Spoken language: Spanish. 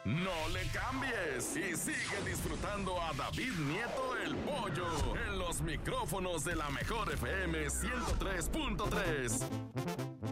No le cambies y sigue disfrutando a David Nieto el Pollo en los micrófonos de la Mejor FM 103.3.